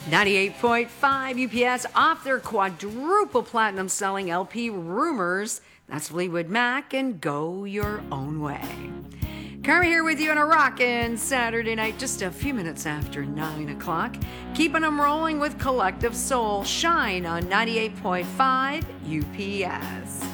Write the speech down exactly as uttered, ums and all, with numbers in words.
ninety-eight point five U P S off their quadruple platinum selling L P Rumors. That's Fleetwood Mac and Go Your Own Way. Carmen here with you on a rockin' Saturday night, just a few minutes after nine o'clock. Keeping them rolling with Collective Soul. Shine on ninety-eight point five U P S.